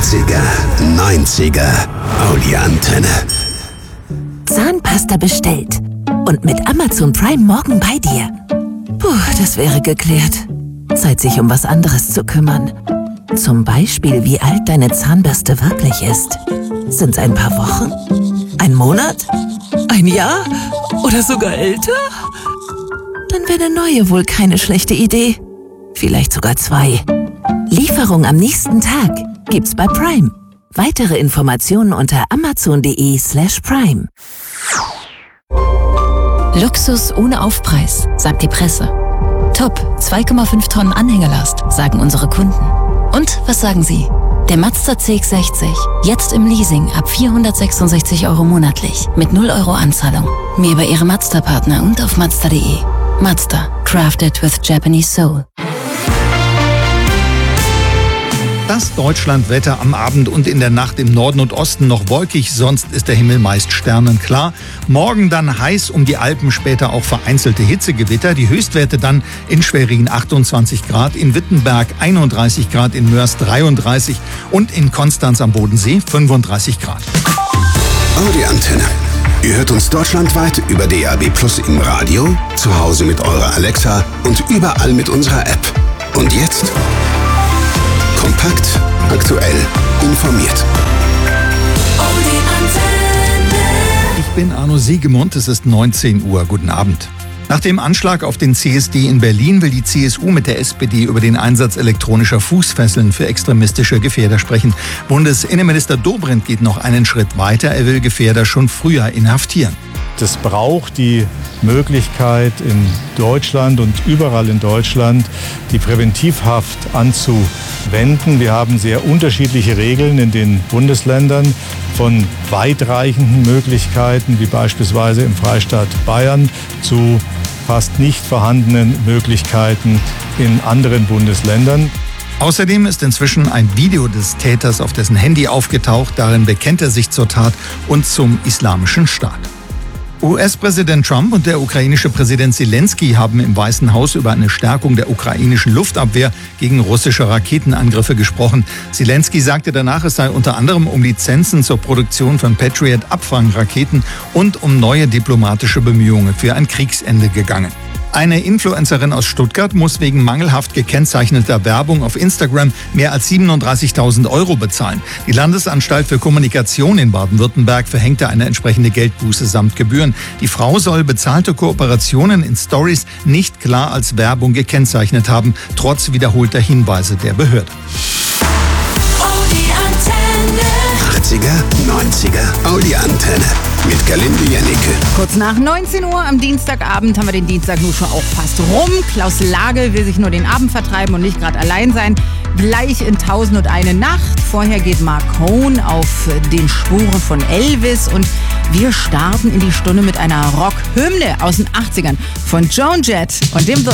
80er, 90er, Audi-Antenne. Zahnpasta bestellt. Und mit Amazon Prime morgen bei dir. Puh, das wäre geklärt. Zeit, sich um was anderes zu kümmern. Zum Beispiel, wie alt deine Zahnbürste wirklich ist. Sind's ein paar Wochen? Ein Monat? Ein Jahr? Oder sogar älter? Dann wäre eine neue wohl keine schlechte Idee. Vielleicht sogar 2. Lieferung am nächsten Tag gibt's bei Prime. Weitere Informationen unter amazon.de/prime. Luxus ohne Aufpreis, sagt die Presse. Top, 2,5 Tonnen Anhängerlast, sagen unsere Kunden. Und was sagen Sie? Der Mazda CX-60, jetzt im Leasing ab 466 € monatlich, mit 0 € Anzahlung. Mehr bei Ihrem Mazda-Partner und auf Mazda.de. Mazda, crafted with Japanese soul. Das Deutschlandwetter am Abend und in der Nacht im Norden und Osten noch wolkig, sonst ist der Himmel meist sternenklar. Morgen dann heiß um die Alpen, später auch vereinzelte Hitzegewitter. Die Höchstwerte dann in Schwerin 28 Grad, in Wittenberg 31 Grad, in Mörs 33 und in Konstanz am Bodensee 35 Grad. Audi-Antenne. Ihr hört uns deutschlandweit über DAB+ im Radio, zu Hause mit eurer Alexa und überall mit unserer App. Und jetzt kompakt, aktuell, informiert. Ich bin Arno Siegemund, es ist 19 Uhr. Guten Abend. Nach dem Anschlag auf den CSD in Berlin will die CSU mit der SPD über den Einsatz elektronischer Fußfesseln für extremistische Gefährder sprechen. Bundesinnenminister Dobrindt geht noch einen Schritt weiter. Er will Gefährder schon früher inhaftieren. Es braucht die Möglichkeit in Deutschland und überall in Deutschland die Präventivhaft anzuwenden. Wir haben sehr unterschiedliche Regeln in den Bundesländern, von weitreichenden Möglichkeiten wie beispielsweise im Freistaat Bayern zu fast nicht vorhandenen Möglichkeiten in anderen Bundesländern. Außerdem ist inzwischen ein Video des Täters auf dessen Handy aufgetaucht. Darin bekennt er sich zur Tat und zum Islamischen Staat. US-Präsident Trump und der ukrainische Präsident Zelensky haben im Weißen Haus über eine Stärkung der ukrainischen Luftabwehr gegen russische Raketenangriffe gesprochen. Zelensky sagte danach, es sei unter anderem um Lizenzen zur Produktion von Patriot-Abfangraketen und um neue diplomatische Bemühungen für ein Kriegsende gegangen. Eine Influencerin aus Stuttgart muss wegen mangelhaft gekennzeichneter Werbung auf Instagram mehr als 37.000 € bezahlen. Die Landesanstalt für Kommunikation in Baden-Württemberg verhängte eine entsprechende Geldbuße samt Gebühren. Die Frau soll bezahlte Kooperationen in Stories nicht klar als Werbung gekennzeichnet haben, trotz wiederholter Hinweise der Behörde. 80er, 90er, Audi-Antenne. Mit Galinde Jennecke. Kurz nach 19 Uhr am Dienstagabend haben wir den Dienstag nun schon auch fast rum. Klaus Lage will sich nur den Abend vertreiben und nicht gerade allein sein. Gleich in 1001 Nacht. Vorher geht Mark Cohn auf den Spuren von Elvis und wir starten in die Stunde mit einer Rockhymne aus den 80ern von Joan Jett und dem